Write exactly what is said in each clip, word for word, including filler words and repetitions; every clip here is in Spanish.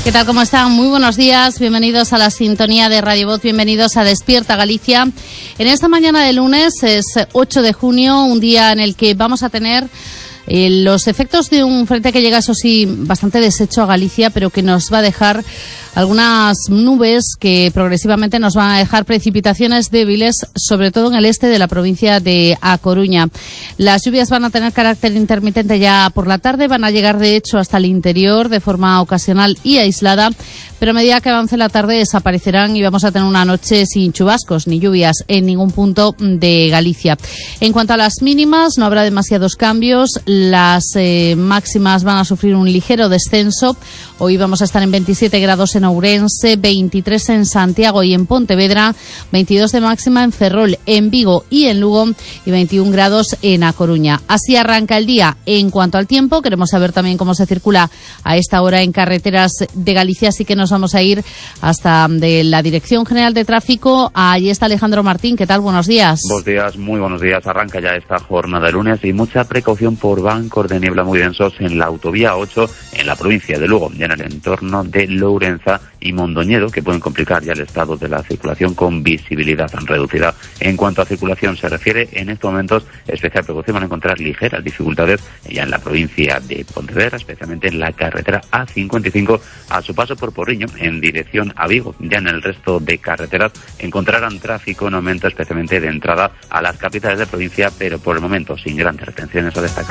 ¿Qué tal? ¿Cómo están? Muy buenos días. Bienvenidos a la sintonía de Radio Voz. Bienvenidos a Despierta Galicia. En esta mañana de lunes es ocho de junio, un día en el que vamos a tener eh, los efectos de un frente que llega, eso sí, bastante deshecho a Galicia, pero que nos va a dejar algunas nubes que progresivamente nos van a dejar precipitaciones débiles, sobre todo en el este de la provincia de A Coruña. Las lluvias van a tener carácter intermitente ya por la tarde, van a llegar de hecho hasta el interior de forma ocasional y aislada, pero a medida que avance la tarde desaparecerán y vamos a tener una noche sin chubascos ni lluvias en ningún punto de Galicia. En cuanto a las mínimas, no habrá demasiados cambios. Las eh, máximas van a sufrir un ligero descenso. Hoy vamos a estar en veintisiete grados en Ourense, veintitrés en Santiago y en Pontevedra, veintidós de máxima en Ferrol, en Vigo y en Lugo y veintiún grados en A Coruña. Así arranca el día. En cuanto al tiempo, queremos saber también cómo se circula a esta hora en carreteras de Galicia, así que nos vamos a ir hasta de la Dirección General de Tráfico. Allí está Alejandro Martín. ¿Qué tal? Buenos días. Buenos días, muy buenos días. Arranca ya esta jornada de lunes y mucha precaución por bancos de niebla muy densos en la autovía ocho en la provincia de Lugo y en el entorno de Lourenza y Mondoñedo, que pueden complicar ya el estado de la circulación con visibilidad reducida. En cuanto a circulación se refiere, en estos momentos especial precaución van a encontrar ligeras dificultades ya en la provincia de Pontevedra, especialmente en la carretera A cincuenta y cinco a su paso por Porriño en dirección a Vigo. Ya en el resto de carreteras encontrarán tráfico en aumento, especialmente de entrada a las capitales de provincia, pero por el momento sin grandes retenciones a destacar.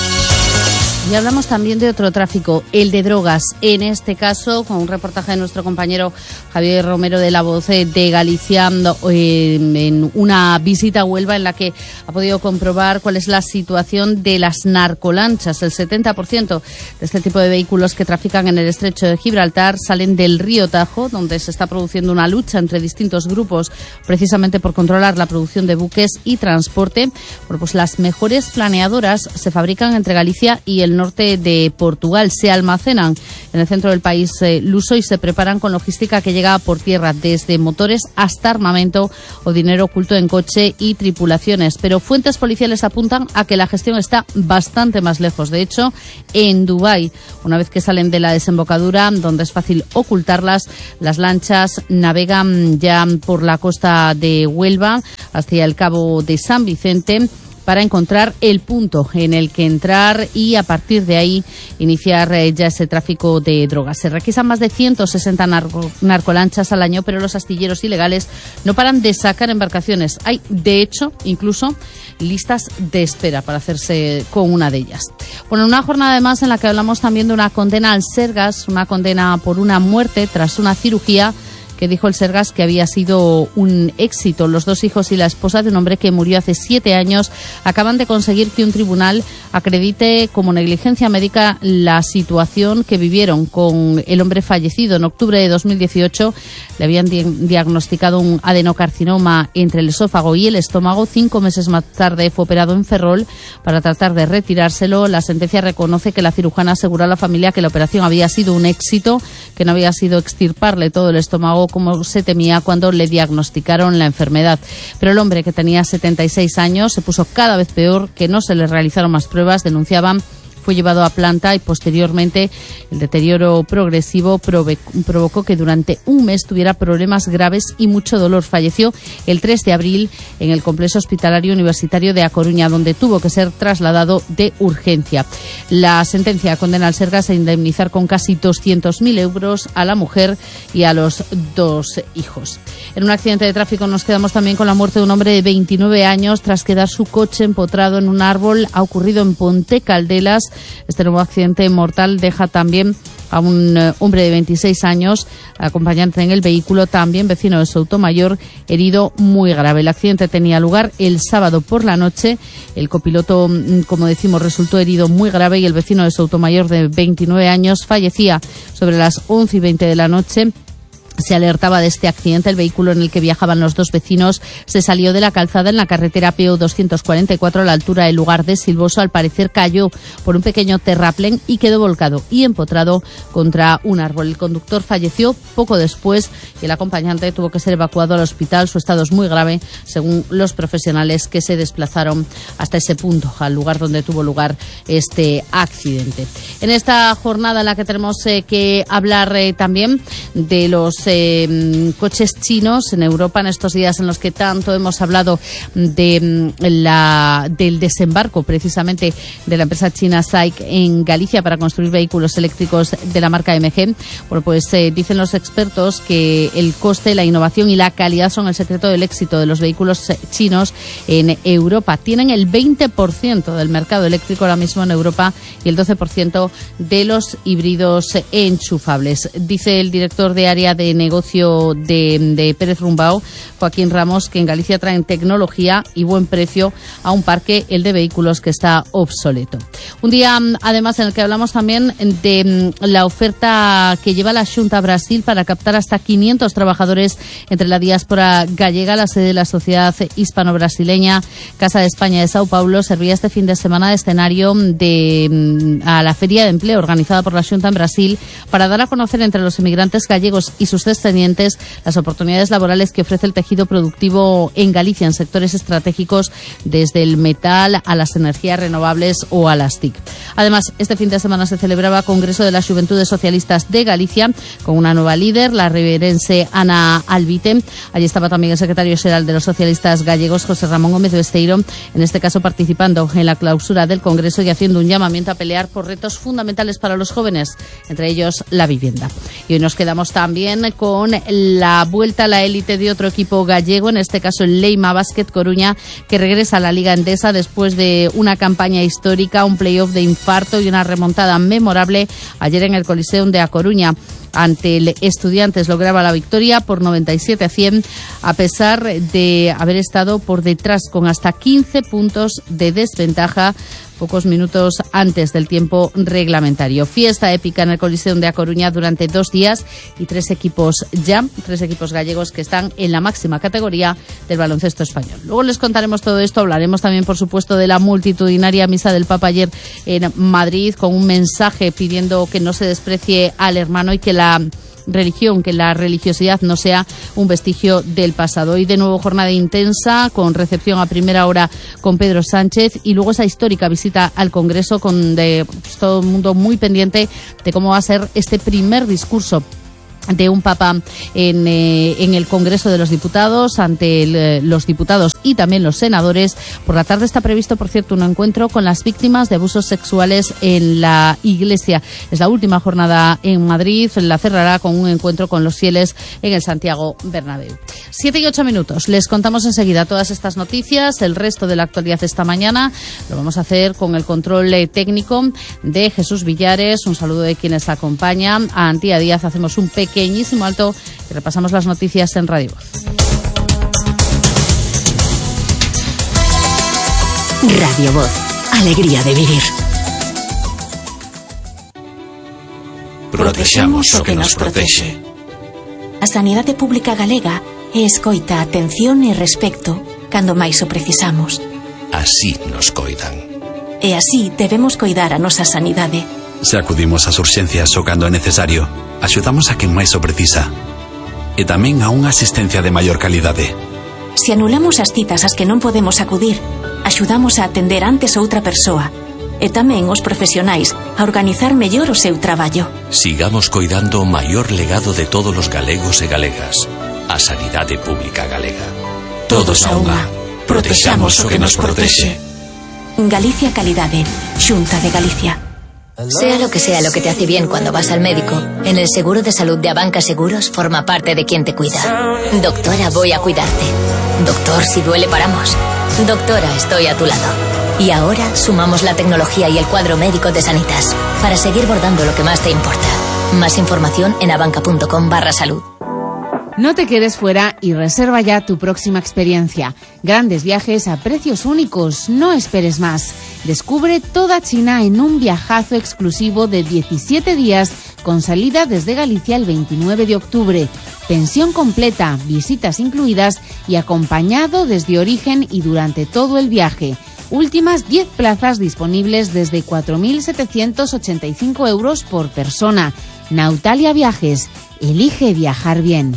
Y hablamos también de otro tráfico, el de drogas. En este caso, con un reportaje de nuestro compañero Javier Romero de La Voz de Galicia, eh, en una visita a Huelva en la que ha podido comprobar cuál es la situación de las narcolanchas. El setenta por ciento de este tipo de vehículos que trafican en el estrecho de Gibraltar salen del río Tajo, donde se está produciendo una lucha entre distintos grupos precisamente por controlar la producción de buques y transporte. Bueno, pues las mejores planeadoras se fabrican entre Galicia y el norte de Portugal, se almacenan en el centro del país eh, luso y se preparan con logística que llega por tierra, desde motores hasta armamento o dinero oculto en coche y tripulaciones. Pero fuentes policiales apuntan a que la gestión está bastante más lejos. De hecho, en Dubái, una vez que salen de la desembocadura, donde es fácil ocultarlas, las lanchas navegan ya por la costa de Huelva hacia el Cabo de San Vicente, para encontrar el punto en el que entrar y a partir de ahí iniciar eh, ya ese tráfico de drogas. Se requisan más de ciento sesenta narco, narcolanchas al año, pero los astilleros ilegales no paran de sacar embarcaciones. Hay, de hecho, incluso listas de espera para hacerse con una de ellas. Bueno, una jornada además en la que hablamos también de una condena al Sergas, una condena por una muerte tras una cirugía que dijo el Sergas que había sido un éxito. Los dos hijos y la esposa de un hombre que murió hace siete años acaban de conseguir que un tribunal acredite como negligencia médica la situación que vivieron con el hombre fallecido. En octubre de dos mil dieciocho le habían di- diagnosticado un adenocarcinoma entre el esófago y el estómago. Cinco meses más tarde fue operado en Ferrol para tratar de retirárselo. La sentencia reconoce que la cirujana aseguró a la familia que la operación había sido un éxito, que no había sido extirparle todo el estómago como se temía cuando le diagnosticaron la enfermedad. Pero el hombre, que tenía setenta y seis años, se puso cada vez peor, que no se le realizaron más pruebas, denunciaban. Fue llevado a planta y posteriormente el deterioro progresivo provocó que durante un mes tuviera problemas graves y mucho dolor. Falleció el tres de abril en el complejo hospitalario universitario de A Coruña, donde tuvo que ser trasladado de urgencia. La sentencia condena al Sergas a indemnizar con casi doscientos mil euros a la mujer y a los dos hijos. En un accidente de tráfico nos quedamos también con la muerte de un hombre de veintinueve años tras quedar su coche empotrado en un árbol. Ha ocurrido en Ponte Caldelas. Este nuevo accidente mortal deja también a un uh, hombre de veintiséis años, acompañante en el vehículo, también vecino de Soutomayor, herido muy grave. El accidente tenía lugar el sábado por la noche. El copiloto, como decimos, resultó herido muy grave y el vecino de Soutomayor, de veintinueve años, fallecía sobre las once y veinte de la noche se alertaba de este accidente. El vehículo en el que viajaban los dos vecinos se salió de la calzada en la carretera P O doscientos cuarenta y cuatro a la altura del lugar de Silvoso. Al parecer cayó por un pequeño terraplén y quedó volcado y empotrado contra un árbol. El conductor falleció poco después y el acompañante tuvo que ser evacuado al hospital. Su estado es muy grave, según los profesionales que se desplazaron hasta ese punto, al lugar donde tuvo lugar este accidente. En esta jornada en la que tenemos eh, que hablar eh, también de los Eh, coches chinos en Europa, en estos días en los que tanto hemos hablado de la del desembarco precisamente de la empresa china SAIC en Galicia para construir vehículos eléctricos de la marca M G. Bueno, pues eh, dicen los expertos que el coste, la innovación y la calidad son el secreto del éxito de los vehículos chinos en Europa. Tienen el veinte por ciento del mercado eléctrico ahora mismo en Europa y el doce por ciento de los híbridos enchufables. Dice el director de área de negocio de, de Pérez Rumbao, Joaquín Ramos, que en Galicia traen tecnología y buen precio a un parque, el de vehículos, que está obsoleto. Un día, además, en el que hablamos también de la oferta que lleva la Xunta Brasil para captar hasta quinientos trabajadores entre la diáspora gallega. La sede de la Sociedad Hispano-Brasileña Casa de España de Sao Paulo servía este fin de semana de escenario de, a la Feria de Empleo organizada por la Xunta en Brasil para dar a conocer entre los emigrantes gallegos y sus descendientes las oportunidades laborales que ofrece el tejido productivo en Galicia en sectores estratégicos, desde el metal a las energías renovables o a las T I C. Además, este fin de semana se celebraba Congreso de las Juventudes Socialistas de Galicia con una nueva líder, la riberense Ana Albite. Allí estaba también el secretario general de los socialistas gallegos, José Ramón Gómez Besteiro, en este caso participando en la clausura del Congreso y haciendo un llamamiento a pelear por retos fundamentales para los jóvenes, entre ellos la vivienda. Y hoy nos quedamos también con la vuelta a la élite de otro equipo gallego, en este caso el Leima Basket Coruña, que regresa a la Liga Endesa después de una campaña histórica, un playoff de infarto y una remontada memorable ayer en el Coliseum de A Coruña. Ante el Estudiantes lograba la victoria por noventa y siete a cien, a pesar de haber estado por detrás con hasta quince puntos de desventaja pocos minutos antes del tiempo reglamentario. Fiesta épica en el Coliseum de A Coruña durante dos días y tres equipos ya, tres equipos gallegos que están en la máxima categoría del baloncesto español. Luego les contaremos todo esto, hablaremos también, por supuesto, de la multitudinaria misa del Papa ayer en Madrid, con un mensaje pidiendo que no se desprecie al hermano y que la religión, que la religiosidad no sea un vestigio del pasado. Hoy de nuevo jornada intensa con recepción a primera hora con Pedro Sánchez y luego esa histórica visita al Congreso con de, pues, todo el mundo muy pendiente de cómo va a ser este primer discurso de un papa en, eh, en el Congreso de los Diputados, ante el, eh, los diputados y también los senadores. Por la tarde está previsto, por cierto, un encuentro con las víctimas de abusos sexuales en la Iglesia. Es la última jornada en Madrid, la cerrará con un encuentro con los fieles en el Santiago Bernabéu. Siete y ocho minutos. Les contamos enseguida todas estas noticias, el resto de la actualidad esta mañana. Lo vamos a hacer con el control eh, técnico de Jesús Villares. Un saludo de quienes acompañan. A Antía Díaz hacemos un pequeño pequeñísimo alto y repasamos las noticias en Radio Voz. Radio Voz, alegría de vivir. Protexamos o que nos protexe. A sanidade pública galega é escoita, atención e respecto cando máis o precisamos. Así nos coidan. E así debemos coidar a nosa sanidade. Se acudimos ás urxencias o cando é necesario, axudamos a quen máis o precisa. E tamén a unha asistencia de maior calidade. Se anulamos as citas ás que non podemos acudir, axudamos a atender antes outra persoa. E tamén os profesionais a organizar mellor o seu traballo. Sigamos coidando o maior legado de todos os galegos e galegas, a sanidade pública galega. Todos a unha. Protexamos o que nos protexe. Galicia Calidade, Xunta de Galicia. Sea lo que sea lo que te hace bien cuando vas al médico, en el seguro de salud de Abanca Seguros forma parte de quien te cuida. Doctora, voy a cuidarte. Doctor, si duele paramos. Doctora, estoy a tu lado. Y ahora sumamos la tecnología y el cuadro médico de Sanitas para seguir bordando lo que más te importa. Más información en abanca.com barra salud. No te quedes fuera y reserva ya tu próxima experiencia. Grandes viajes a precios únicos, no esperes más. Descubre toda China en un viajazo exclusivo de diecisiete días con salida desde Galicia el veintinueve de octubre. pensión completa, visitas incluidas y acompañado desde origen y durante todo el viaje. Últimas diez plazas disponibles desde cuatro mil setecientos ochenta y cinco euros por persona. Nautalia Viajes. Elige viajar bien.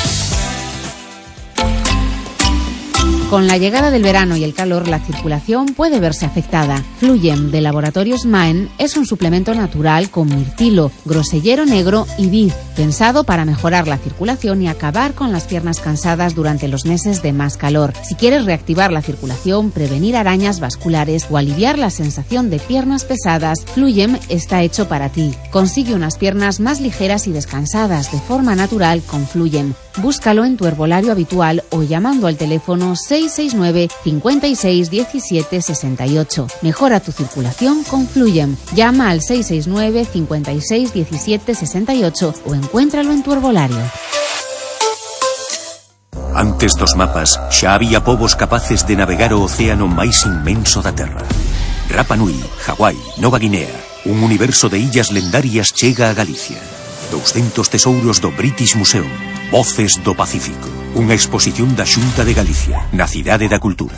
Con la llegada del verano y el calor, la circulación puede verse afectada. Fluyem, de Laboratorios Maen, es un suplemento natural con mirtilo, grosellero negro y vid, pensado para mejorar la circulación y acabar con las piernas cansadas durante los meses de más calor. Si quieres reactivar la circulación, prevenir arañas vasculares o aliviar la sensación de piernas pesadas, Fluyem está hecho para ti. Consigue unas piernas más ligeras y descansadas de forma natural con Fluyem. Búscalo en tu herbolario habitual o llamando al teléfono seis seis nueve, cinco seis, uno siete, seis ocho. Mejora tu circulación con Fluyem. Llama al seis seis nueve, cinco seis, uno siete, seis ocho o encuéntralo en tu herbolario. Antes dos mapas, xa había povos capaces de navegar o océano máis inmenso da Terra. Rapa Nui, Hawái, Nova Guinea, un universo de illas lendarias chega a Galicia. doscientos tesouros do British Museum. Voces do Pacífico. Unha exposición da Xunta de Galicia, na Cidade da Cultura.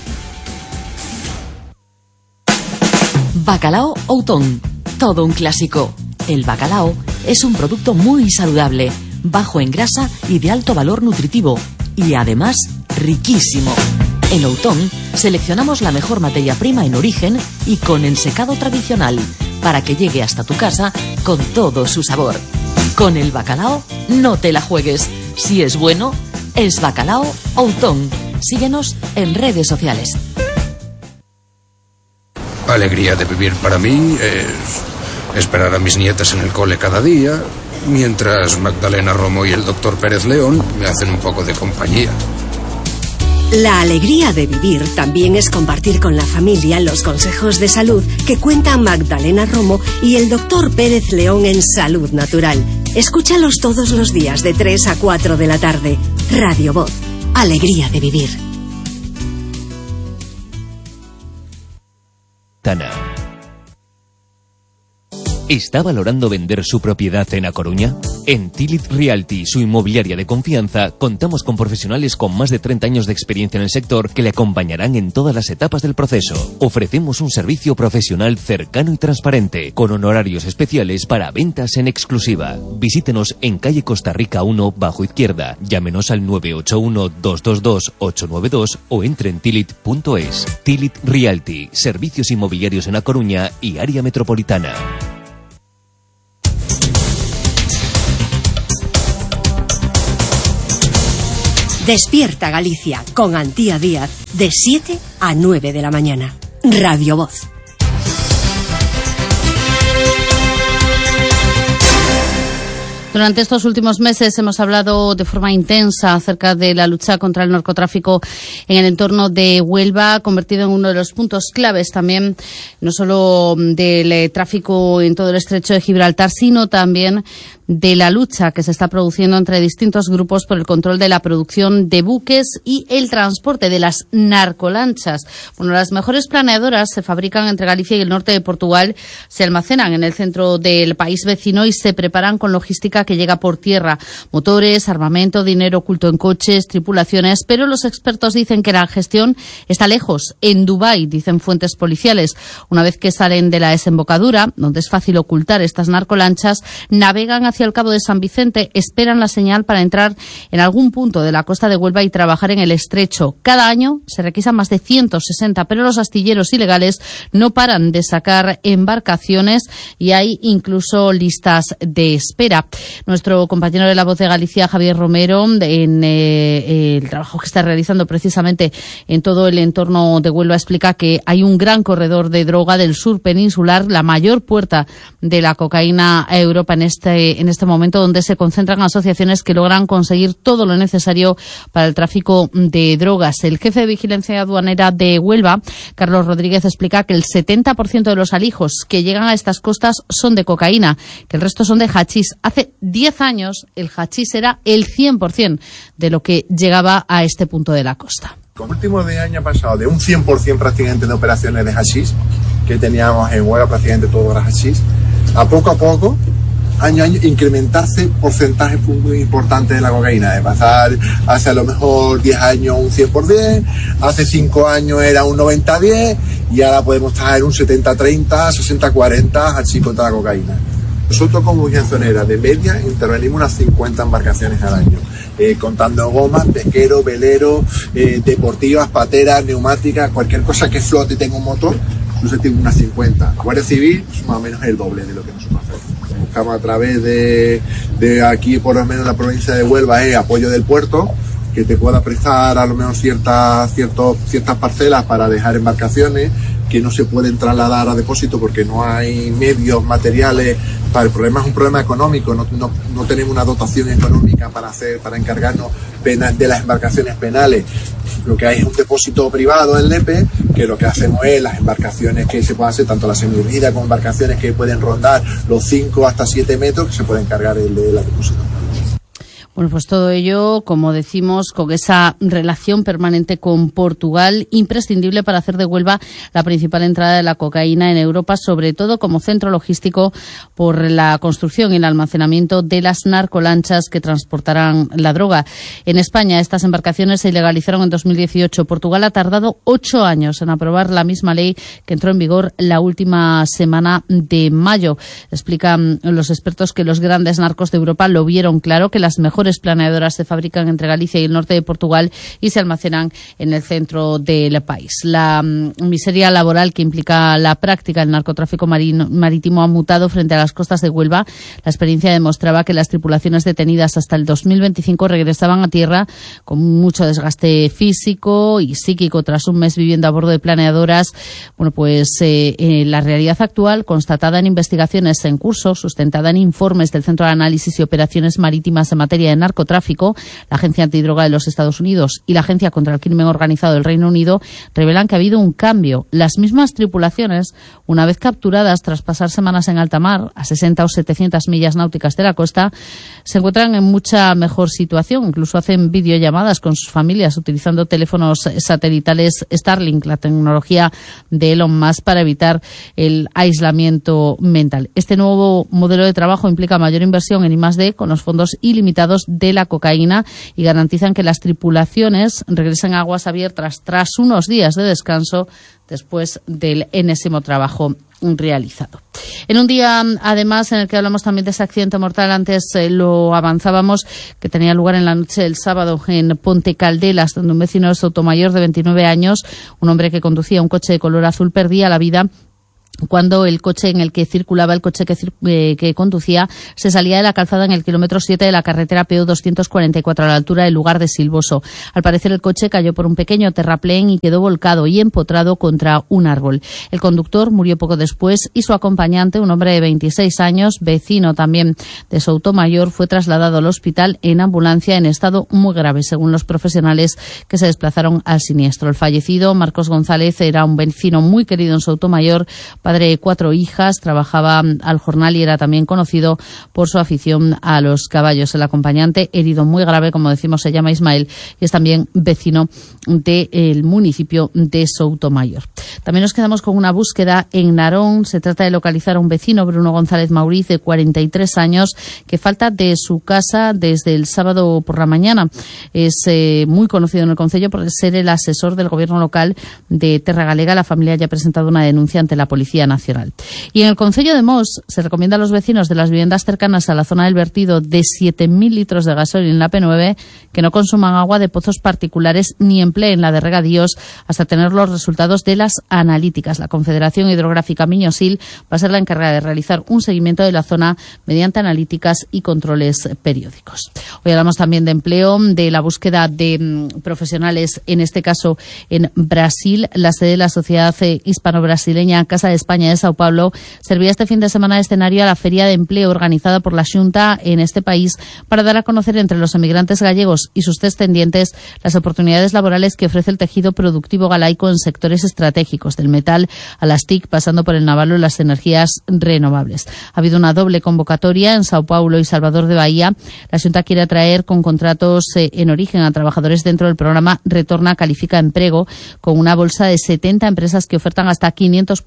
Bacalao Outón. Todo un clásico. El bacalao es un producto muy saludable, bajo en grasa y de alto valor nutritivo. Y además, riquísimo. En Outón seleccionamos la mejor materia prima en origen y con ensecado tradicional, para que llegue hasta tu casa con todo su sabor. Con el bacalao, no te la juegues. Si es bueno, es Bacalao Outón. Síguenos en redes sociales. Alegría de vivir para mí es esperar a mis nietas en el cole cada día, mientras Magdalena Romo y el doctor Pérez León me hacen un poco de compañía. La alegría de vivir también es compartir con la familia los consejos de salud que cuentan Magdalena Romo y el doctor Pérez León en Salud Natural. Escúchalos todos los días de tres a cuatro de la tarde. Radio Voz. Alegría de vivir. Tana. ¿Está valorando vender su propiedad en A Coruña? En Tilit Realty, su inmobiliaria de confianza, contamos con profesionales con más de treinta años de experiencia en el sector que le acompañarán en todas las etapas del proceso. Ofrecemos un servicio profesional cercano y transparente, con honorarios especiales para ventas en exclusiva. Visítenos en calle Costa Rica uno, bajo izquierda. Llámenos al nueve ocho uno, dos dos dos, ocho nueve dos o entre en tilit punto es. Tilit Realty, servicios inmobiliarios en A Coruña y área metropolitana. Despierta Galicia con Antía Díaz de siete a nueve de la mañana. Radio Voz. Durante estos últimos meses hemos hablado de forma intensa acerca de la lucha contra el narcotráfico en el entorno de Huelva, convertido en uno de los puntos claves también, no solo del tráfico en todo el estrecho de Gibraltar, sino también de la lucha que se está produciendo entre distintos grupos por el control de la producción de buques y el transporte de las narcolanchas. Bueno, las mejores planeadoras se fabrican entre Galicia y el norte de Portugal, se almacenan en el centro del país vecino y se preparan con logística que llega por tierra. Motores, armamento, dinero oculto en coches, tripulaciones, pero los expertos dicen que la gestión está lejos. En Dubái, dicen fuentes policiales, una vez que salen de la desembocadura, donde es fácil ocultar estas narcolanchas, navegan hacia el Cabo de San Vicente, esperan la señal para entrar en algún punto de la costa de Huelva y trabajar en el estrecho. Cada año se requisan más de ciento sesenta, pero los astilleros ilegales no paran de sacar embarcaciones y hay incluso listas de espera. Nuestro compañero de La Voz de Galicia, Javier Romero, en eh, el trabajo que está realizando precisamente en todo el entorno de Huelva, explica que hay un gran corredor de droga del sur peninsular, la mayor puerta de la cocaína a Europa en este en este momento, donde se concentran asociaciones que logran conseguir todo lo necesario para el tráfico de drogas. El jefe de Vigilancia Aduanera de Huelva, Carlos Rodríguez, explica que el setenta por ciento de los alijos que llegan a estas costas son de cocaína, que el resto son de hachís. Hace diez años el hachís era el cien por ciento de lo que llegaba a este punto de la costa. Con el último de año ha pasado de un cien por ciento prácticamente de operaciones de hachís, que teníamos en Huelva prácticamente todo era hachís, a poco a poco año a año incrementarse porcentajes muy importantes de la cocaína, de pasar hace a lo mejor diez años un cien por ciento, hace cinco años era un noventa diez y ahora podemos estar en un setenta treinta, sesenta cuarenta así contra la cocaína. Nosotros como Urgencia de media intervenimos unas cincuenta embarcaciones al año, eh, contando gomas, pesqueros, veleros, eh, deportivas, pateras, neumáticas, cualquier cosa que flote y tenga un motor, nosotros tenemos unas cincuenta. Guardia Civil es más o menos el doble de lo que nosotros hacemos. Buscamos a través de, de aquí, por lo menos en la provincia de Huelva, eh, apoyo del puerto, que te pueda prestar a lo mejor ciertas, ciertos, ciertas parcelas para dejar embarcaciones que no se pueden trasladar a depósito porque no hay medios materiales. Para el problema es un problema económico, no, no, no tenemos una dotación económica para hacer, para encargarnos pena, de las embarcaciones penales. Lo que hay es un depósito privado en Lepe, que lo que hacemos es las embarcaciones que se pueden hacer, tanto las semiurgidas como embarcaciones que pueden rondar los cinco hasta siete metros, que se pueden cargar el de la depósito. Bueno, pues todo ello, como decimos, con esa relación permanente con Portugal, imprescindible para hacer de Huelva la principal entrada de la cocaína en Europa, sobre todo como centro logístico por la construcción y el almacenamiento de las narcolanchas que transportarán la droga. En España, estas embarcaciones se ilegalizaron en dos mil dieciocho. Portugal ha tardado ocho años en aprobar la misma ley que entró en vigor la última semana de mayo. Explican los expertos que los grandes narcos de Europa lo vieron claro, que las mejores planeadoras se fabrican entre Galicia y el norte de Portugal y se almacenan en el centro del país. La um, miseria laboral que implica la práctica del narcotráfico marino, marítimo ha mutado frente a las costas de Huelva. La experiencia demostraba que las tripulaciones detenidas hasta el dos mil veinticinco regresaban a tierra con mucho desgaste físico y psíquico tras un mes viviendo a bordo de planeadoras. Bueno, pues eh, eh, la realidad actual, constatada en investigaciones en curso, sustentada en informes del Centro de Análisis y Operaciones Marítimas en materia de narcotráfico, la Agencia Antidroga de los Estados Unidos y la Agencia contra el Crimen Organizado del Reino Unido, revelan que ha habido un cambio. Las mismas tripulaciones, una vez capturadas tras pasar semanas en alta mar, a sesenta o setecientas millas náuticas de la costa, se encuentran en mucha mejor situación. Incluso hacen videollamadas con sus familias utilizando teléfonos satelitales Starlink, la tecnología de Elon Musk, para evitar el aislamiento mental. Este nuevo modelo de trabajo implica mayor inversión en I más D con los fondos ilimitados de la cocaína y garantizan que las tripulaciones regresen a aguas abiertas tras unos días de descanso después del enésimo trabajo realizado. En un día, además, en el que hablamos también de ese accidente mortal, antes eh, lo avanzábamos, que tenía lugar en la noche del sábado en Ponte Caldelas, donde un vecino de Sotomayor de veintinueve años, un hombre que conducía un coche de color azul, perdía la vida cuando el coche en el que circulaba, el coche que, eh, que conducía, se salía de la calzada en el kilómetro siete de la carretera P O doscientos cuarenta y cuatro a la altura del lugar de Silvoso. Al parecer el coche cayó por un pequeño terraplén y quedó volcado y empotrado contra un árbol. El conductor murió poco después y su acompañante, un hombre de veintiséis años, vecino también de Soutomayor, fue trasladado al hospital en ambulancia en estado muy grave, según los profesionales que se desplazaron al siniestro. El fallecido, Marcos González, era un vecino muy querido en Soutomayor, padre de cuatro hijas, trabajaba al jornal y era también conocido por su afición a los caballos. El acompañante, herido muy grave, como decimos, se llama Ismael y es también vecino del municipio de Soutomayor. También nos quedamos con una búsqueda en Narón. Se trata de localizar a un vecino, Bruno González Mauriz, de cuarenta y tres años, que falta de su casa desde el sábado por la mañana. Es eh, muy conocido en el concello por ser el asesor del gobierno local de Terra Galega. La familia ya ha presentado una denuncia ante la Policía Nacional. Y en el concello de Mos se recomienda a los vecinos de las viviendas cercanas a la zona del vertido de siete mil litros de gasoil en la P nueve que no consuman agua de pozos particulares ni empleen la de regadíos hasta tener los resultados de las analíticas. La Confederación Hidrográfica Miñosil va a ser la encargada de realizar un seguimiento de la zona mediante analíticas y controles periódicos. Hoy hablamos también de empleo, de la búsqueda de mm, profesionales, en este caso en Brasil. La sede de la Sociedad Hispano-Brasileña Casa de España de Sao Paulo servía este fin de semana de escenario a la Feria de Empleo organizada por la Xunta en este país para dar a conocer entre los emigrantes gallegos y sus descendientes las oportunidades laborales que ofrece el tejido productivo galaico en sectores estratégicos, del metal a las T I C, pasando por el naval o las energías renovables. Ha habido una doble convocatoria en Sao Paulo y Salvador de Bahía. La Xunta quiere atraer con contratos eh, en origen a trabajadores dentro del programa Retorna Califica Emprego, con una bolsa de setenta empresas que ofertan hasta quinientos puestos para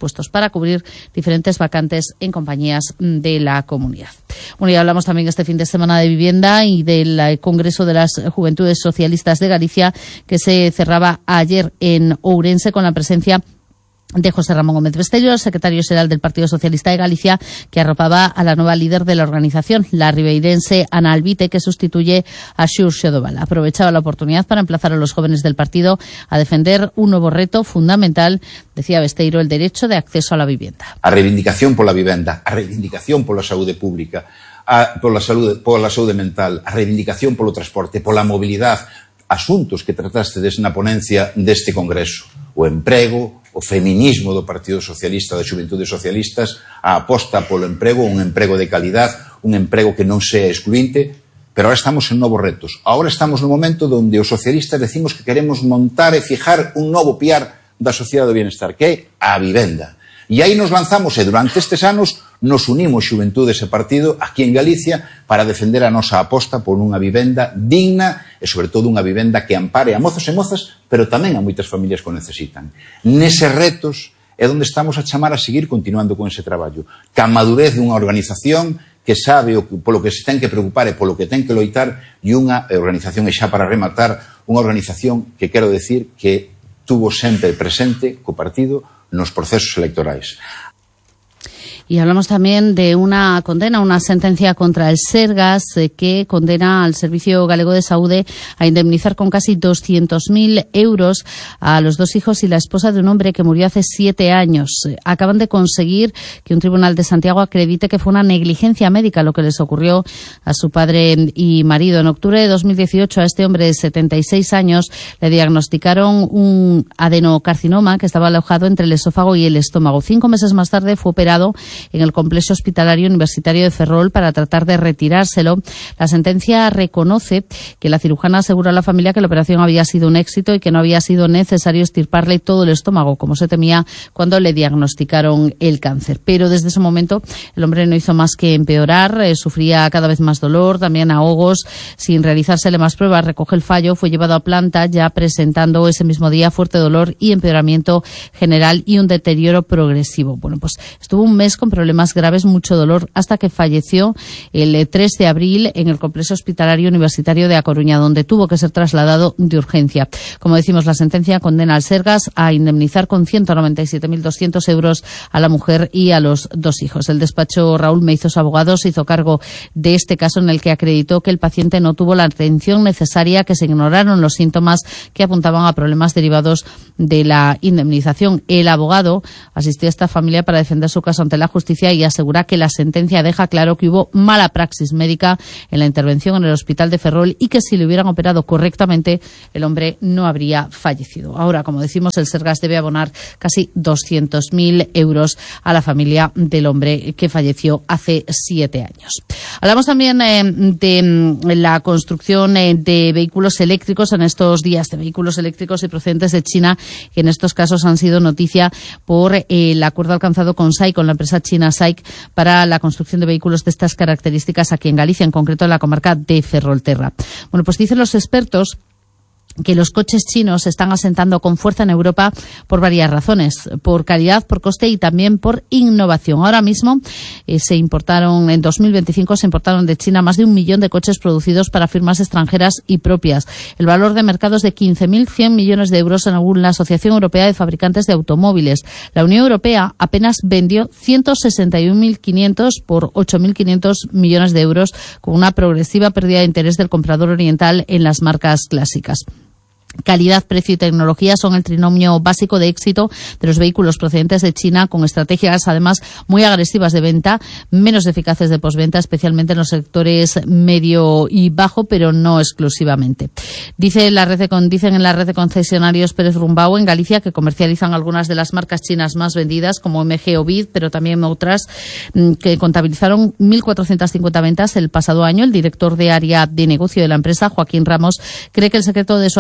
para cubrir diferentes vacantes en compañías de la comunidad. Bueno, y hablamos también este fin de semana de vivienda y del Congreso de las Juventudes Socialistas de Galicia, que se cerraba ayer en Ourense con la presencia de José Ramón Gómez Besteiro, el secretario general del Partido Socialista de Galicia, que arropaba a la nueva líder de la organización, la ribeirense Ana Albite, que sustituye a Xurxo Doval. Aprovechaba la oportunidad para emplazar a los jóvenes del partido a defender un nuevo reto fundamental, decía Besteiro, el derecho de acceso a la vivienda. A reivindicación pola vivenda, a reivindicación pola saúde pública, a, pola, saúde, pola saúde mental, a reivindicación polo transporte, pola mobilidade, asuntos que tratastedes na ponencia deste Congreso. O emprego, o feminismo do Partido Socialista, das Xuventudes Socialistas, a aposta polo emprego, un emprego de calidad, un emprego que non sea excluinte, pero ahora estamos en novos retos. Ahora estamos no momento onde os socialistas decimos que queremos montar e fijar un novo piar da sociedade do bienestar, que é a vivenda. E aí nos lanzamos, e durante estes anos nos unimos Xuventudes e Partido aquí en Galicia para defender a nosa aposta por unha vivenda digna e, sobre todo, unha vivenda que ampare a mozos e mozas, pero tamén a moitas familias que o necesitan. Neses retos é onde estamos a chamar a seguir continuando con ese traballo. Ca madurez dunha organización que sabe polo que se ten que preocupar e polo que ten que loitar, e unha organización, e xa para rematar, unha organización que quero decir que tuvo sempre presente co partido nos procesos electorais. Y hablamos también de una condena, una sentencia contra el Sergas, eh, que condena al Servicio Galego de Saúde a indemnizar con casi doscientos mil euros a los dos hijos y la esposa de un hombre que murió hace siete años. Eh, acaban de conseguir que un tribunal de Santiago acredite que fue una negligencia médica lo que les ocurrió a su padre y marido. En octubre de dos mil dieciocho a este hombre de setenta y seis años le diagnosticaron un adenocarcinoma que estaba alojado entre el esófago y el estómago. Cinco meses más tarde fue operado en el complejo hospitalario universitario de Ferrol para tratar de retirárselo. La sentencia reconoce que la cirujana aseguró a la familia que la operación había sido un éxito y que no había sido necesario extirparle todo el estómago, como se temía cuando le diagnosticaron el cáncer. Pero desde ese momento el hombre no hizo más que empeorar, eh, sufría cada vez más dolor, también ahogos. Sin realizársele más pruebas, recoge el fallo, fue llevado a planta ya presentando ese mismo día fuerte dolor y empeoramiento general y un deterioro progresivo. Bueno, pues estuvo un mes con problemas graves, mucho dolor, hasta que falleció el tres de abril en el complejo hospitalario universitario de A Coruña, donde tuvo que ser trasladado de urgencia. Como decimos, la sentencia condena al Sergas a indemnizar con ciento noventa y siete mil doscientos euros a la mujer y a los dos hijos. El despacho Raúl Meizos Abogados hizo cargo de este caso, en el que acreditó que el paciente no tuvo la atención necesaria, que se ignoraron los síntomas que apuntaban a problemas derivados de la indemnización. El abogado asistió a esta familia para defender su caso ante la justicia y asegura que la sentencia deja claro que hubo mala praxis médica en la intervención en el hospital de Ferrol y que si le hubieran operado correctamente el hombre no habría fallecido. Ahora, como decimos, el Sergas debe abonar casi doscientos mil euros a la familia del hombre que falleció hace siete años. Hablamos también eh, de la construcción eh, de vehículos eléctricos en estos días, de vehículos eléctricos y procedentes de China, que en estos casos han sido noticia por eh, el acuerdo alcanzado con S A I C, con la empresa china S A I C, para la construcción de vehículos de estas características aquí en Galicia, en concreto en la comarca de Ferrolterra. Bueno, pues dicen los expertos que los coches chinos se están asentando con fuerza en Europa por varias razones, por calidad, por coste y también por innovación. Ahora mismo eh, se importaron, en dos mil veinticinco se importaron de China más de un millón de coches producidos para firmas extranjeras y propias. El valor de mercado es de quince mil cien millones de euros según la Asociación Europea de Fabricantes de Automóviles. La Unión Europea apenas vendió ciento sesenta y un mil quinientos por ocho mil quinientos millones de euros, con una progresiva pérdida de interés del comprador oriental en las marcas clásicas. Calidad, precio y tecnología son el trinomio básico de éxito de los vehículos procedentes de China, con estrategias además muy agresivas de venta, menos eficaces de postventa, especialmente en los sectores medio y bajo, pero no exclusivamente. Dice la red de, dicen en la red de concesionarios Pérez Rumbao en Galicia, que comercializan algunas de las marcas chinas más vendidas, como M G o B I D, pero también otras, que contabilizaron mil cuatrocientas cincuenta ventas el pasado año. El director de área de negocio de la empresa, Joaquín Ramos, cree que el secreto de su aceptación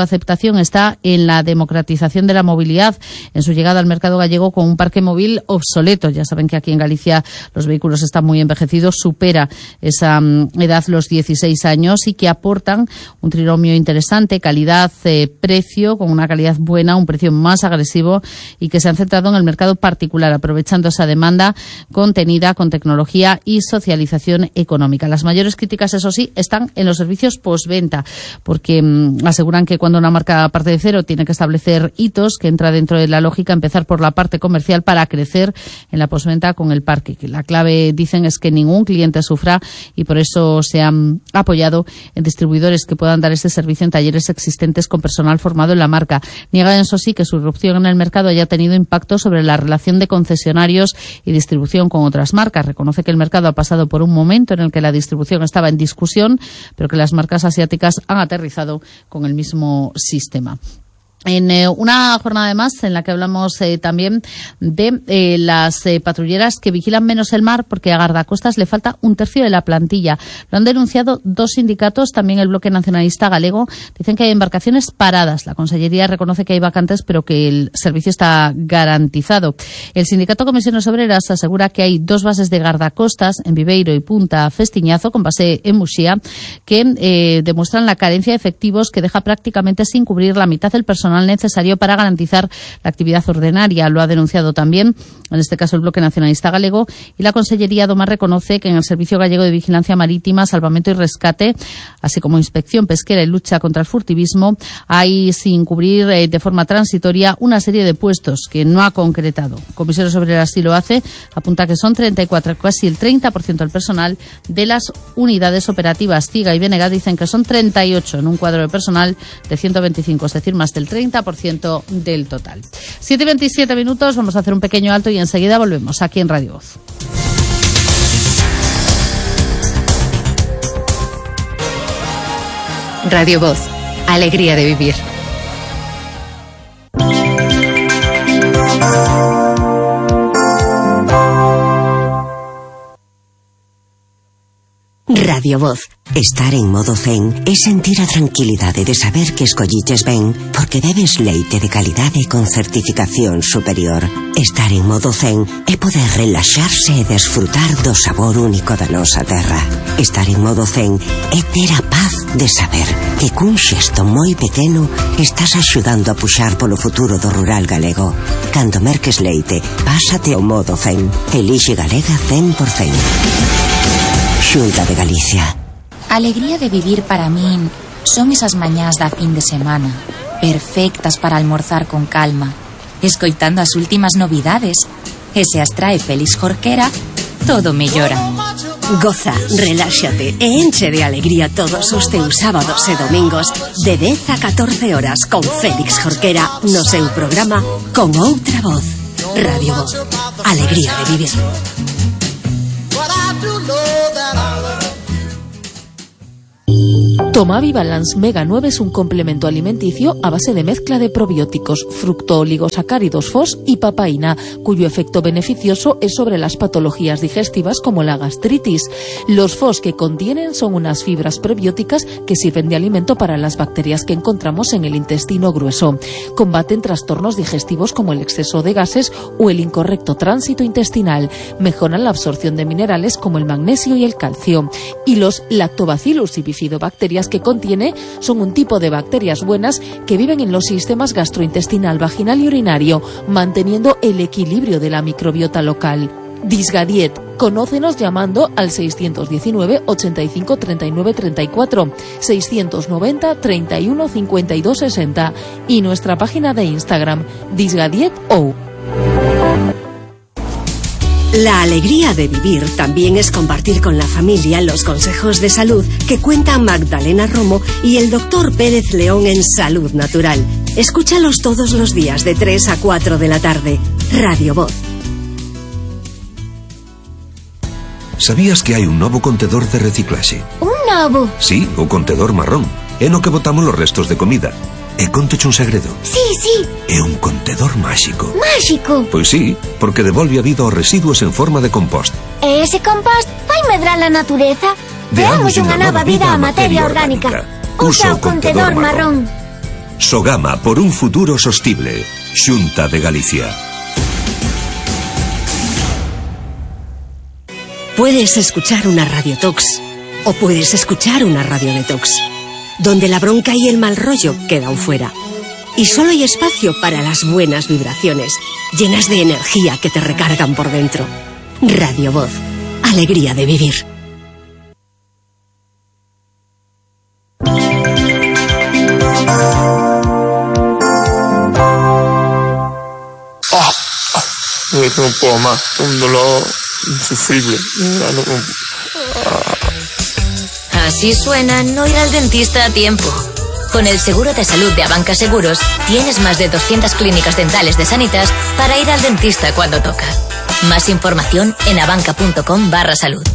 solución está en la democratización de la movilidad, en su llegada al mercado gallego con un parque móvil obsoleto. Ya saben que aquí en Galicia los vehículos están muy envejecidos, supera esa um, edad los dieciséis años, y que aportan un trinomio interesante, calidad, eh, precio, con una calidad buena, un precio más agresivo, y que se han centrado en el mercado particular, aprovechando esa demanda contenida con tecnología y socialización económica. Las mayores críticas, eso sí, están en los servicios postventa, porque mmm, aseguran que cuando una marca parte de cero tiene que establecer hitos, que entra dentro de la lógica empezar por la parte comercial para crecer en la postventa con el parque. Que la clave, dicen, es que ningún cliente sufra, y por eso se han apoyado en distribuidores que puedan dar este servicio en talleres existentes con personal formado en la marca. Niegan, eso sí, que su irrupción en el mercado haya tenido impacto sobre la relación de concesionarios y distribución con otras marcas. Reconoce que el mercado ha pasado por un momento en el que la distribución estaba en discusión, pero que las marcas asiáticas han aterrizado con el mismo sistema. En eh, una jornada más en la que hablamos eh, también de eh, las eh, patrulleras que vigilan menos el mar, porque a guardacostas le falta un tercio de la plantilla. Lo han denunciado dos sindicatos, también el Bloque Nacionalista Galego. Dicen que hay embarcaciones paradas. La Consellería reconoce que hay vacantes, pero que el servicio está garantizado. El sindicato Comisiones Obreras asegura que hay dos bases de guardacostas, en Viveiro y Punta Festiñazo, con base en Muxía, que eh, demuestran la carencia de efectivos, que deja prácticamente sin cubrir la mitad del personal necesario para garantizar la actividad ordinaria. Lo ha denunciado también, en este caso, el Bloque Nacionalista Galego, y la Consellería Doma reconoce que en el Servicio Gallego de Vigilancia Marítima, Salvamento y Rescate, así como Inspección Pesquera y Lucha contra el Furtivismo, hay sin cubrir eh, de forma transitoria una serie de puestos que no ha concretado. Comisiones Obreras sí lo hace, apunta que son treinta y cuatro, casi el treinta por ciento del personal de las unidades operativas. Ciga y Benega dicen que son treinta y ocho en un cuadro de personal de ciento veinticinco, es decir, más del treinta por ciento del total. siete y veintisiete minutos, vamos a hacer un pequeño alto y enseguida volvemos aquí en Radio Voz. Radio Voz, alegría de vivir. Radio Voz. Estar en modo zen é sentir a tranquilidade de saber que escolliches ben, porque bebes leite de calidade con certificación superior. Estar en modo zen é poder relaxarse e desfrutar do sabor único da nosa terra. Estar en modo zen é ter a paz de saber que cun xesto moi pequeno estás axudando a puxar polo futuro do rural galego. Cando merques leite, pásate ao modo zen. Elixe Galega cen por cen. Xunta de Galicia. Alegría de vivir para min son esas mañás da fin de semana, perfectas para almorzar con calma, escoitando as últimas novidades, e se as trae Félix Jorquera, todo mellora. Goza, reláxate e enche de alegría todos os teus sábados e domingos de dez a catorce horas con Félix Jorquera no seu programa Con Outra Voz. Radio Voz, alegría de vivir. Tomavi Balance Mega nueve es un complemento alimenticio a base de mezcla de probióticos, fructooligosacáridos F O S y papaína, cuyo efecto beneficioso es sobre las patologías digestivas como la gastritis. Los F O S que contienen son unas fibras prebióticas que sirven de alimento para las bacterias que encontramos en el intestino grueso. Combaten trastornos digestivos como el exceso de gases o el incorrecto tránsito intestinal. Mejoran la absorción de minerales como el magnesio y el calcio. Y los lactobacillus y bifidobacterias que contiene son un tipo de bacterias buenas que viven en los sistemas gastrointestinal, vaginal y urinario, manteniendo el equilibrio de la microbiota local. Disgadiet. Conócenos llamando al seiscientos diecinueve, ochenta y cinco, treinta y nueve, treinta y cuatro, seiscientos noventa, treinta y uno, cincuenta y dos, sesenta y nuestra página de Instagram, disgadietou. La alegría de vivir también es compartir con la familia los consejos de salud que cuentan Magdalena Romo y el doctor Pérez León en Salud Natural. Escúchalos todos los días de tres a cuatro de la tarde. Radio Voz. Sabías que hai un novo contedor de reciclaxe? Un novo? Sí, o contedor marrón. É no que botamos os restos de comida. E conteche un segredo. Sí, sí. É un contedor máxico. Máxico? Pois sí, porque devolve a vida aos residuos en forma de compost. E ese compost vai medrar a natureza? Deamos unha nova vida á materia orgánica. Usa o contedor marrón. Sogama por un futuro sostible. Xunta de Galicia. Puedes escuchar una radiotox o puedes escuchar una radio detox, donde la bronca y el mal rollo quedan fuera. Y solo hay espacio para las buenas vibraciones, llenas de energía que te recargan por dentro. Radio Voz. Alegría de vivir. No puedo más, un dolor insufrible. Así suena no ir al dentista a tiempo. Con el seguro de salud de Abanca Seguros, tienes más de doscientas clínicas dentales de Sanitas para ir al dentista cuando toca. Más información en abanca punto com barra salud.